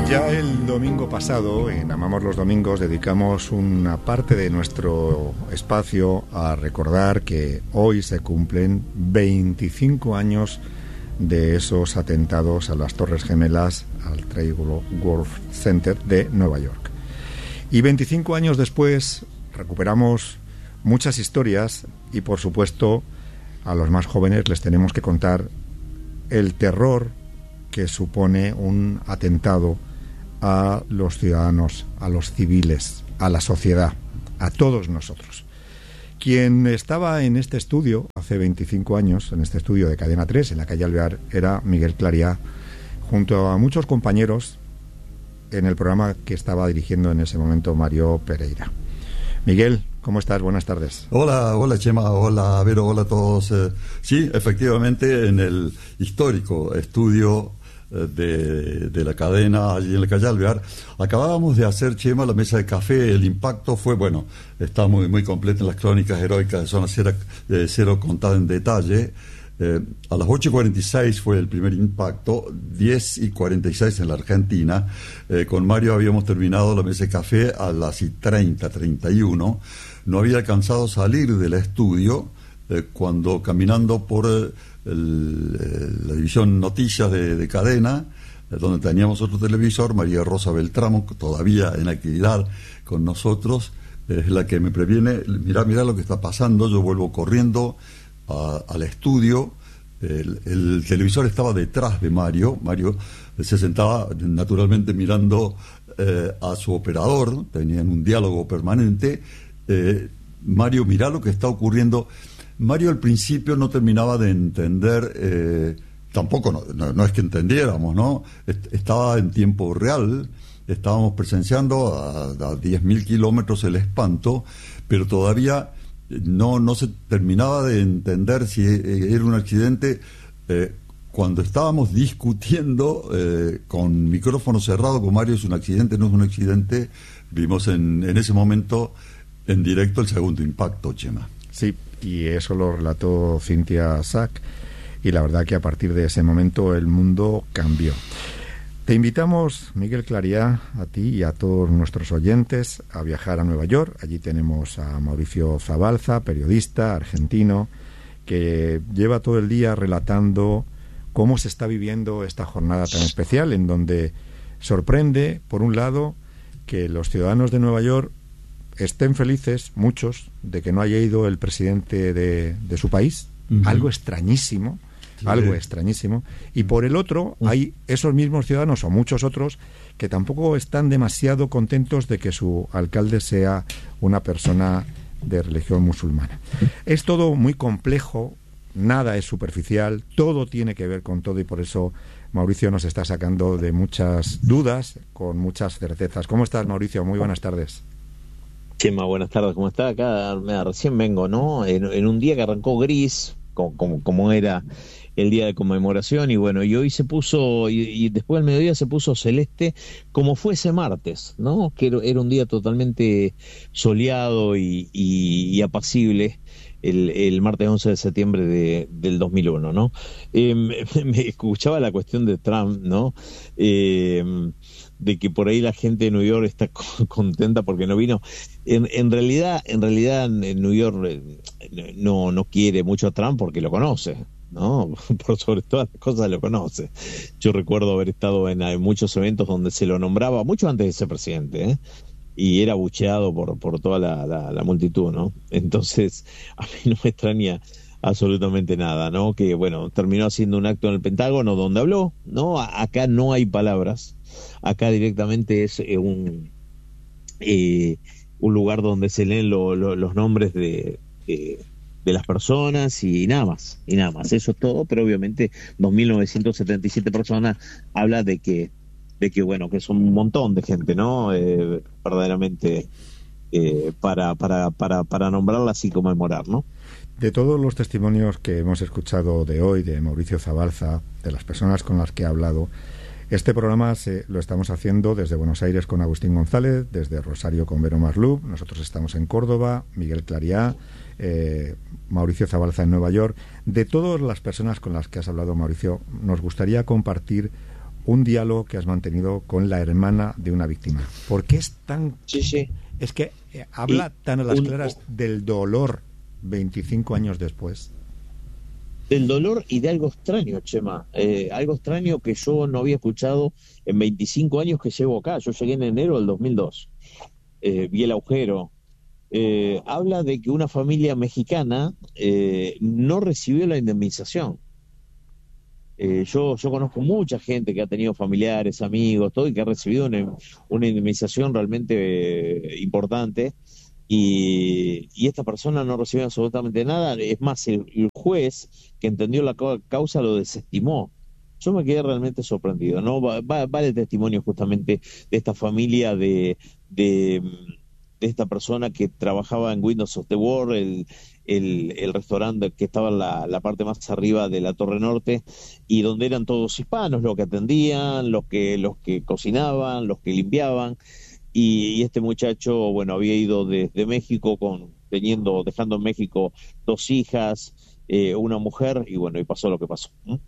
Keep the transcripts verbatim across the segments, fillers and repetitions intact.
Ya el domingo pasado, en Amamos los Domingos, dedicamos una parte de nuestro espacio a recordar que hoy se cumplen veinticinco años de esos atentados a las Torres Gemelas, al Trade World Center de Nueva York. Y veinticinco años después recuperamos muchas historias y, por supuesto, a los más jóvenes les tenemos que contar el terror que supone un atentado a los ciudadanos, a los civiles, a la sociedad, a todos nosotros. Quien estaba en este estudio hace veinticinco años, en este estudio de Cadena tres, en la calle Alvear, era Miguel Clariá, junto a muchos compañeros en el programa que estaba dirigiendo en ese momento Mario Pereira. Miguel, ¿cómo estás? Buenas tardes. Hola, hola Chema, hola Vero, hola a todos. Eh, sí, efectivamente, en el histórico estudio De, de la cadena allí en la calle Alvear acabábamos de hacer, Chema, la mesa de café. El impacto fue, bueno, está muy muy completo en las crónicas heroicas de Zona Cero, de cero contada en detalle. Eh, a las ocho y cuarenta y seis fue el primer impacto, diez y cuarenta y seis en la Argentina. Eh, con Mario habíamos terminado la mesa de café a las treinta, treinta y uno. No había alcanzado a salir del estudio eh, cuando, caminando por eh, El, el, la división Noticias de, de Cadena, donde teníamos otro televisor, María Rosa Beltramo, todavía en actividad con nosotros, es la que me previene: mirá, mirá lo que está pasando. Yo vuelvo corriendo a, al estudio. El, el televisor estaba detrás de Mario. Mario se sentaba naturalmente mirando eh, a su operador, tenían un diálogo permanente. eh, Mario, mirá lo que está ocurriendo. Mario al principio no terminaba de entender, eh, tampoco, no, no, no es que entendiéramos, ¿no? Est- estaba en tiempo real, estábamos presenciando a, a diez mil kilómetros el espanto, pero todavía no, no se terminaba de entender si eh, era un accidente. Eh, cuando estábamos discutiendo eh, con micrófono cerrado con Mario, es un accidente, no es un accidente, vimos en, en ese momento en directo el segundo impacto, Chema. Sí, y eso lo relató Cintia Sack, y la verdad que a partir de ese momento el mundo cambió. Te invitamos, Miguel Clariá, a ti y a todos nuestros oyentes, a viajar a Nueva York. Allí tenemos a Mauricio Zabalza, periodista argentino, que lleva todo el día relatando cómo se está viviendo esta jornada tan especial, en donde sorprende, por un lado, que los ciudadanos de Nueva York estén felices, muchos, de que no haya ido el presidente de, de su país. Uh-huh. Algo extrañísimo, sí. algo extrañísimo. Y por el otro, uh-huh. hay esos mismos ciudadanos, o muchos otros, que tampoco están demasiado contentos de que su alcalde sea una persona de religión musulmana. Es todo muy complejo, nada es superficial, todo tiene que ver con todo, y por eso Mauricio nos está sacando de muchas dudas con muchas certezas. ¿Cómo estás, Mauricio? Muy buenas tardes. Chema, buenas tardes, ¿cómo está? Acá mira, recién vengo, ¿no? En, en un día que arrancó gris, como, como, como era el día de conmemoración, y bueno, y hoy se puso, y, y después del mediodía se puso celeste, como fue ese martes, ¿no? Que era, era un día totalmente soleado y, y, y apacible, el, el martes once de septiembre de, del dos mil uno, ¿no? Eh, me, me escuchaba la cuestión de Trump, ¿no? Eh, de que por ahí la gente de New York está contenta porque no vino. En, en realidad, en realidad en New York no, no quiere mucho a Trump porque lo conoce, ¿no? Por sobre todas las cosas lo conoce. Yo recuerdo haber estado en, en muchos eventos donde se lo nombraba, mucho antes de ser presidente, ¿eh? Y era bucheado por, por toda la, la, la multitud, ¿no? Entonces, a mí no me extraña absolutamente nada, ¿no? Que, bueno, terminó haciendo un acto en el Pentágono donde habló, ¿no? Acá no hay palabras. Acá directamente es eh, un eh, un lugar donde se leen lo, lo, los nombres de, de de las personas y nada más, y nada más, eso es todo. Pero obviamente dos mil novecientas setenta y siete personas habla de que de que bueno, que son un montón de gente, ¿no? Eh, verdaderamente eh, para para para para nombrarlas y conmemorar, ¿no? De todos los testimonios que hemos escuchado de hoy, de Mauricio Zabalza, de las personas con las que ha hablado, este programa se, lo estamos haciendo desde Buenos Aires con Agustín González, desde Rosario con Vero Maslub, nosotros estamos en Córdoba, Miguel Clariá, eh, Mauricio Zabalza en Nueva York. De todas las personas con las que has hablado, Mauricio, nos gustaría compartir un diálogo que has mantenido con la hermana de una víctima. ¿Por qué es tan... Sí, sí. Es que eh, habla y tan a las un, claras del dolor veinticinco años después. Del dolor y de algo extraño, Chema. Eh, algo extraño que yo no había escuchado en veinticinco años que llevo acá. Yo llegué en enero del dos mil dos. Eh, vi el agujero. Eh, habla de que una familia mexicana eh, no recibió la indemnización. Eh, yo, yo conozco mucha gente que ha tenido familiares, amigos, todo, y que ha recibido una, una indemnización realmente eh, importante. Y, y esta persona no recibió absolutamente nada. Es más, el, el juez que entendió la causa lo desestimó. Yo me quedé realmente sorprendido, ¿no? Va, va, va el testimonio justamente de esta familia, de, de, de esta persona que trabajaba en Windows of the World, el, el, el restaurante que estaba en la, la parte más arriba de la Torre Norte, y donde eran todos hispanos los que atendían, los que, los que cocinaban, los que limpiaban. Y, y este muchacho, bueno, había ido desde de México con teniendo, dejando en México dos hijas, eh, una mujer, y bueno, y pasó lo que pasó. ¿Mm?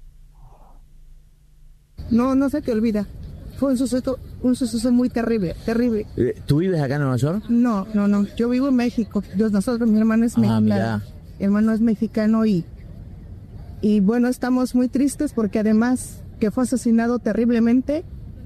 No, no se te olvida. Fue un suceso, un suceso muy terrible, terrible. ¿Tú vives acá en Nueva York? No, no, no. Yo vivo en México. Yo, nosotros, mi hermano es ah, mexicano. Mi hermano es mexicano y, y bueno, estamos muy tristes porque además que fue asesinado terriblemente,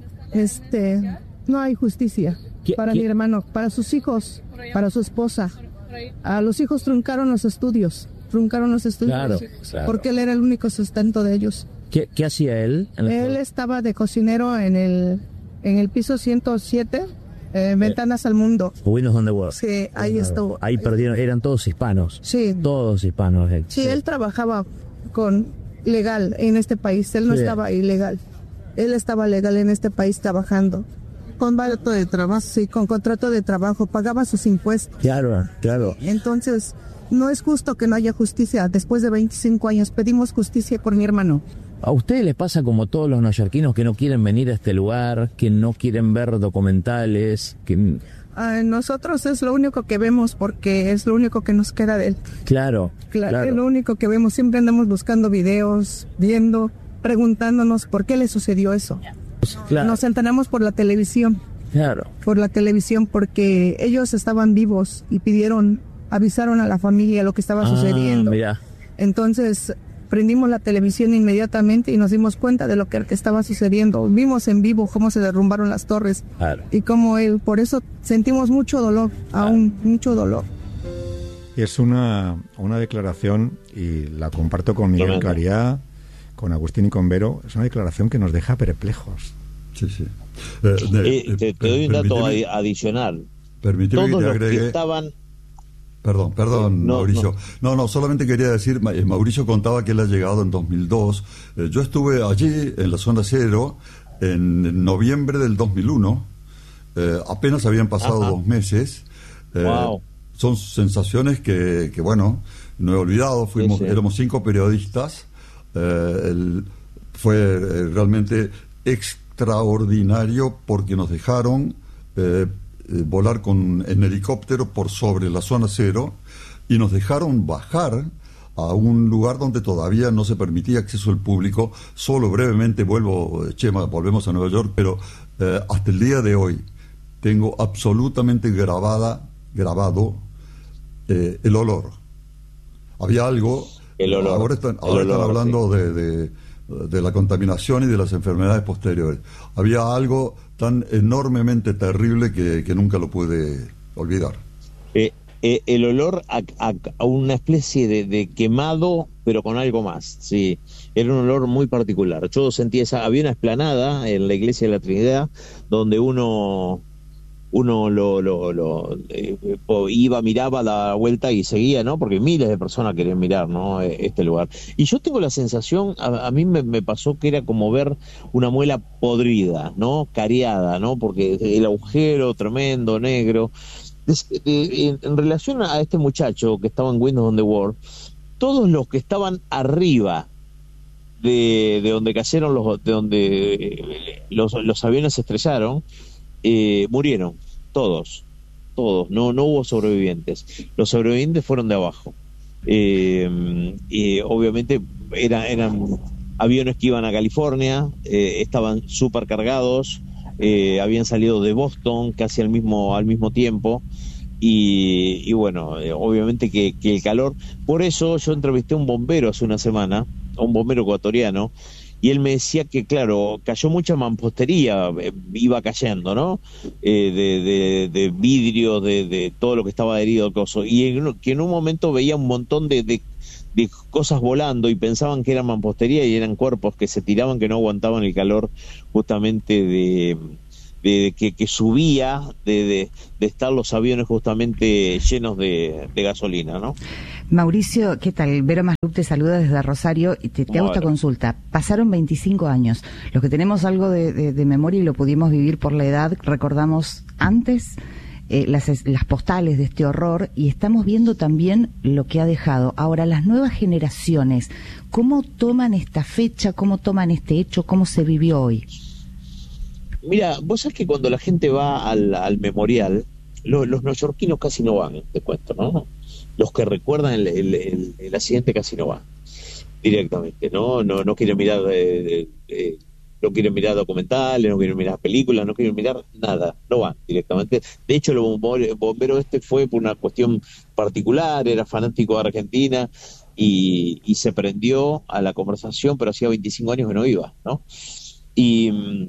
este... no hay justicia para ¿Qué? mi hermano, para sus hijos, para su esposa. A los hijos truncaron los estudios, truncaron los estudios, claro, claro. porque él era el único sustento de ellos. ¿Qué, qué hacía él? En él estaba de cocinero en el en el piso ciento siete, eh, Ventanas eh, al Mundo. Windows on the World. Sí, ahí estuvo. Ahí perdieron, eran todos hispanos. Sí. Todos hispanos. Eh. Sí, sí, él trabajaba con legal en este país, él no sí. estaba ilegal. Él estaba legal en este país trabajando. Con contrato de trabajo, sí, con contrato de trabajo, pagaba sus impuestos. Claro, claro. Entonces, no es justo que no haya justicia. Después de veinticinco años pedimos justicia por mi hermano. ¿A ustedes les pasa como todos los neoyorquinos que no quieren venir a este lugar, que no quieren ver documentales? Que... Uh, nosotros es lo único que vemos porque es lo único que nos queda de él. Claro, claro, claro. Es lo único que vemos. Siempre andamos buscando videos, viendo, preguntándonos por qué le sucedió eso. Claro. Nos enteramos por la televisión. Claro. Por la televisión porque ellos estaban vivos y pidieron, avisaron a la familia lo que estaba ah, sucediendo. Mira. Entonces prendimos la televisión inmediatamente y nos dimos cuenta de lo que, que estaba sucediendo. Vimos en vivo cómo se derrumbaron las torres. Claro. Y cómo él, por eso sentimos mucho dolor, claro. aún mucho dolor. Es una, una declaración, y la comparto con Miguel Clariá, con Agustín y con Vero, es una declaración que nos deja perplejos. Sí, sí. Eh, de, eh, te, te doy un dato adi- adicional. Permíteme Todos que te los agregue... que estaban... Perdón, perdón, no, Mauricio. No. no, no, solamente quería decir, Mauricio contaba que él ha llegado en dos mil dos. Eh, yo estuve allí, en la zona cero, en noviembre del dos mil uno. Eh, apenas habían pasado Ajá. dos meses. Eh, wow. Son sensaciones que, que, bueno, no he olvidado. Fuimos, sí, sí. Éramos cinco periodistas. Eh, el, fue eh, realmente extraordinario porque nos dejaron eh, eh, volar con, en helicóptero por sobre la zona cero y nos dejaron bajar a un lugar donde todavía no se permitía acceso al público. Solo brevemente vuelvo, Chema, volvemos a Nueva York, pero eh, hasta el día de hoy tengo absolutamente grabada, grabado eh, el olor. Había algo... El olor. Ahora están, ahora olor, están hablando sí. de, de, de la contaminación y de las enfermedades posteriores. Había algo tan enormemente terrible que, que nunca lo pude olvidar. Eh, eh, el olor a, a, a una especie de, de quemado, pero con algo más. Sí, era un olor muy particular. Yo sentí esa. Había una explanada en la iglesia de la Trinidad donde uno uno lo, lo, lo eh, iba, miraba, daba vuelta y seguía, ¿no? Porque miles de personas querían mirar, ¿no? Este lugar. Y yo tengo la sensación, a, a mí me, me pasó que era como ver una muela podrida, ¿no? Cariada, ¿no? Porque el agujero tremendo, negro. Es, de, en, en relación a este muchacho que estaba en Windows on the World, todos los que estaban arriba de, de donde cayeron los, de donde los, los aviones se estrellaron, Eh, murieron, todos, todos, no no hubo sobrevivientes. Los sobrevivientes fueron de abajo. Eh, y obviamente era, eran aviones que iban a California, eh, estaban súper cargados, eh, habían salido de Boston casi al mismo, al mismo tiempo. Y, y bueno, eh, obviamente que, que el calor, por eso yo entrevisté a un bombero hace una semana, a un bombero ecuatoriano, y él me decía que, claro, cayó mucha mampostería, eh, iba cayendo, ¿no? Eh, de, de, de vidrio, de, de todo lo que estaba adherido al coso, y en, que en un momento veía un montón de, de, de cosas volando y pensaban que era mampostería y eran cuerpos que se tiraban, que no aguantaban el calor justamente de... de que, que subía de, de, de estar los aviones justamente llenos de, de gasolina, ¿no? Mauricio, ¿qué tal? Vero Maslup te saluda desde Rosario y te, te hago esta consulta. Pasaron veinticinco años. Los que tenemos algo de, de, de memoria y lo pudimos vivir por la edad, recordamos antes eh, las, las postales de este horror y estamos viendo también lo que ha dejado. Ahora, las nuevas generaciones, ¿cómo toman esta fecha? ¿Cómo toman este hecho? ¿Cómo se vivió hoy? Mira, vos sabés que cuando la gente va al, al memorial, lo, los neoyorquinos casi no van, te cuento, ¿no? Los que recuerdan el, el, el, el accidente casi no van directamente, ¿no? No, no quieren mirar, de, de, de, no quieren mirar documentales, no quieren mirar películas, no quieren mirar nada, no van directamente. De hecho, el bombero, bombero este fue por una cuestión particular, era fanático de Argentina y, y se prendió a la conversación, pero hacía veinticinco años que no iba, ¿no? Y...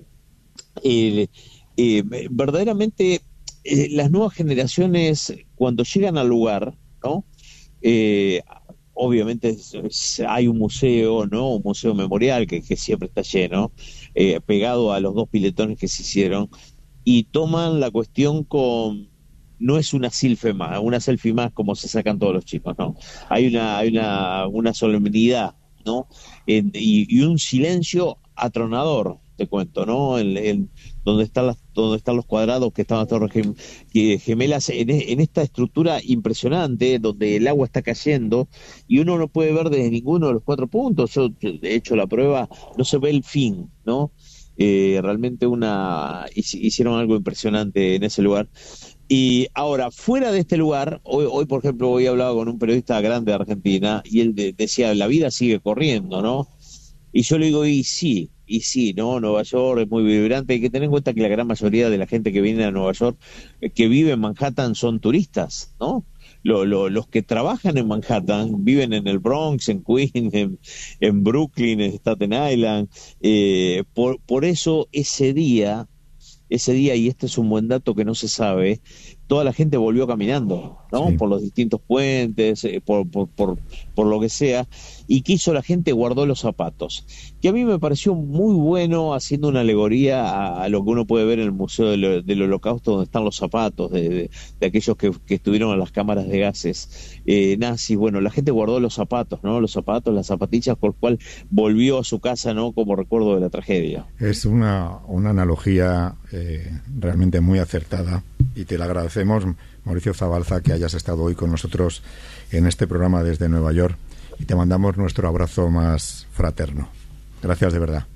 Eh, eh, verdaderamente eh, las nuevas generaciones cuando llegan al lugar, ¿no? Eh, obviamente es, es, hay un museo, ¿no? Un museo memorial que, que siempre está lleno, eh, pegado a los dos piletones que se hicieron, y toman la cuestión con, no es una selfie más, una selfie más como se sacan todos los chicos, ¿no? Hay una, hay una, una solemnidad, ¿no? Eh, y, y un silencio atronador, te cuento, ¿no? El, el, donde están las, donde están los cuadrados que están las torres gem, gemelas, en, en esta estructura impresionante, donde el agua está cayendo y uno no puede ver desde ninguno de los cuatro puntos. Yo he hecho la prueba, no se ve el fin, ¿no? Eh, realmente una hicieron algo impresionante en ese lugar. Y ahora, fuera de este lugar, hoy, hoy por ejemplo, hoy he hablado con un periodista grande de Argentina y él de, decía, la vida sigue corriendo, ¿no? Y yo le digo, y sí, y sí, ¿no? Nueva York es muy vibrante. Hay que tener en cuenta que la gran mayoría de la gente que viene a Nueva York, que vive en Manhattan, son turistas, ¿no? Lo, lo, los que trabajan en Manhattan viven en el Bronx, en Queens, en, en Brooklyn, en Staten Island. Eh, por, por eso ese día, ese día, y este es un buen dato que no se sabe, toda la gente volvió caminando, ¿no? Sí. Por los distintos puentes, eh, por, por, por, por lo que sea. ¿Y qué hizo la gente? Guardó los zapatos. Que a mí me pareció muy bueno, haciendo una alegoría a, a lo que uno puede ver en el Museo del, del Holocausto, donde están los zapatos de, de, de aquellos que, que estuvieron en las cámaras de gases eh, nazis. Bueno, la gente guardó los zapatos, ¿no? Los zapatos, las zapatillas, por cual volvió a su casa, ¿no? Como recuerdo de la tragedia. Es una, una analogía eh, realmente muy acertada y te la agradecemos, Mauricio Zabalza, que hayas estado hoy con nosotros en este programa desde Nueva York. Y te mandamos nuestro abrazo más fraterno. Gracias de verdad.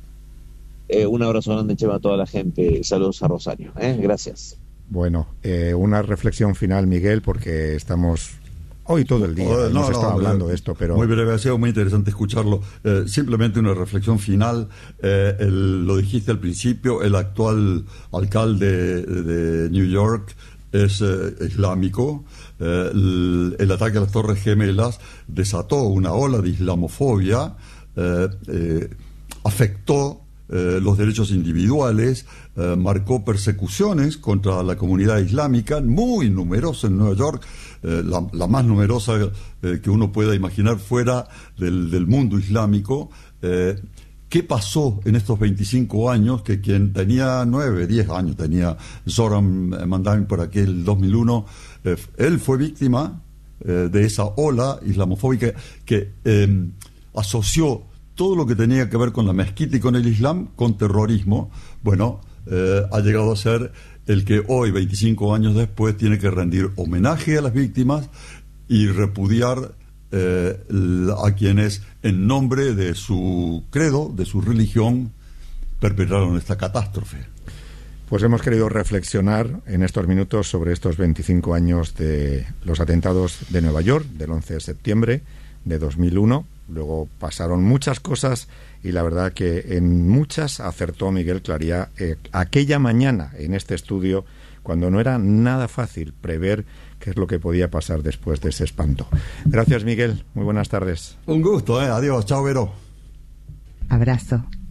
Eh, un abrazo grande, Chema, a toda la gente. Saludos a Rosario. ¿eh? Gracias. Bueno, eh, una reflexión final, Miguel, porque estamos hoy todo el día. Oh, no, hemos estado no, hablando eh, de esto, pero... Muy breve, ha sido muy interesante escucharlo. Eh, simplemente una reflexión final. Eh, el, lo dijiste al principio, el actual alcalde de, de New York es eh, islámico. Eh, el, el ataque a las Torres Gemelas desató una ola de islamofobia, eh, eh, afectó eh, los derechos individuales, eh, marcó persecuciones contra la comunidad islámica, muy numerosa en Nueva York, eh, la, la más numerosa eh, que uno pueda imaginar fuera del, del mundo islámico. Eh, ¿Qué pasó en estos veinticinco años? Que quien tenía nueve, diez años, tenía Zoran Mandami por aquel dos mil uno, eh, él fue víctima eh, de esa ola islamofóbica que eh, asoció todo lo que tenía que ver con la mezquita y con el Islam con terrorismo. Bueno, eh, ha llegado a ser el que hoy, veinticinco años después, tiene que rendir homenaje a las víctimas y repudiar Eh, a quienes en nombre de su credo, de su religión, perpetraron esta catástrofe. Pues hemos querido reflexionar en estos minutos sobre estos veinticinco años de los atentados de Nueva York del once de septiembre de dos mil uno, luego pasaron muchas cosas y la verdad que en muchas acertó Miguel Clariá eh, aquella mañana en este estudio, cuando no era nada fácil prever qué es lo que podía pasar después de ese espanto. Gracias, Miguel. Muy buenas tardes. Un gusto, ¿eh? Adiós. Chao, Vero. Abrazo.